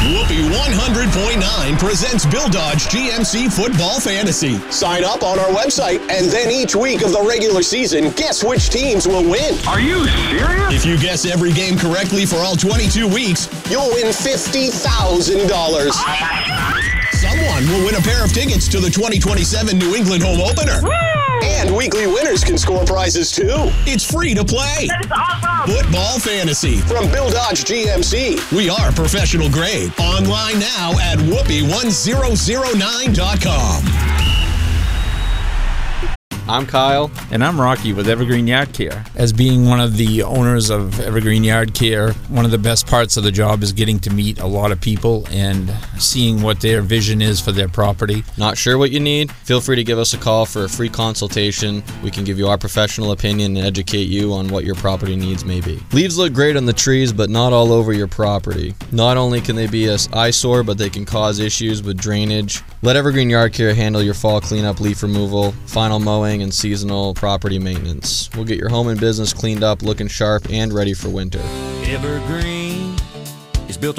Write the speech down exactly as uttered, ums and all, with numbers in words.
Whoopee one hundred point nine presents Bill Dodge G M C Football Fantasy. Sign up on our website, and then each week of the regular season, guess which teams will win. Are you serious? If you guess every game correctly for all twenty-two weeks, you'll win fifty thousand dollars. Someone will win a pair of tickets to the twenty twenty-seven New England home opener. Woo! And weekly winners can score prizes too. It's free to play. That is awesome! Football Fantasy from Bill Dodge G M C. We are professional grade. Online now at whoopee one thousand nine dot com. I'm Kyle. And I'm Rocky with Evergreen Yard Care. As being one of the owners of Evergreen Yard Care, one of the best parts of the job is getting to meet a lot of people and seeing what their vision is for their property. Not sure what you need? Feel free to give us a call for a free consultation. We can give you our professional opinion and educate you on what your property needs may be. Leaves look great on the trees, but not all over your property. Not only can they be an eyesore, but they can cause issues with drainage. Let Evergreen Yard Care handle your fall cleanup, leaf removal, final mowing, and seasonal property maintenance. We'll get your home and business cleaned up, looking sharp, and ready for winter. Evergreen is built